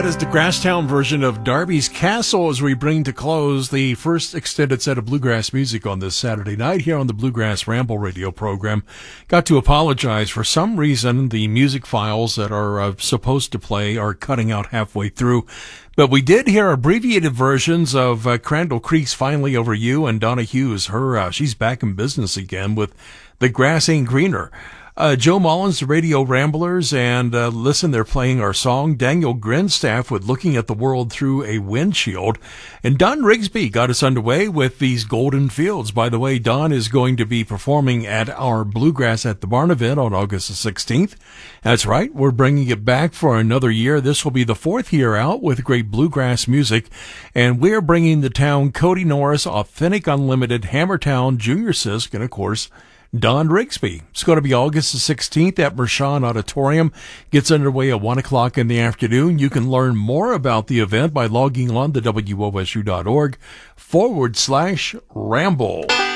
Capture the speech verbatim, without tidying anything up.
That is the Grasstown version of Darby's Castle as we bring to close the first extended set of bluegrass music on this Saturday night here on the Bluegrass Ramble radio program. Got to apologize. For some reason, the music files that are uh, supposed to play are cutting out halfway through. But we did hear abbreviated versions of uh, Crandall Creek's Finally Over You, and Donna Hughes, her uh, she's back in business again with The Grass Ain't Greener. Uh, Joe Mullins, the Radio Ramblers, and uh, listen, they're playing our song. Daniel Grinstaff with Looking at the World Through a Windshield. And Don Rigsby got us underway with these Golden Fields. By the way, Don is going to be performing at our Bluegrass at the Barn event on August the sixteenth. That's right, we're bringing it back for another year. This will be the fourth year out with great bluegrass music. And we're bringing to town Cody Norris, Authentic Unlimited, Hammertown, Junior Sisk, and of course, Don Rigsby. It's going to be August the sixteenth at Mershon Auditorium. Gets underway at one o'clock in the afternoon. You can learn more about the event by logging on to W O S U dot org forward slash ramble.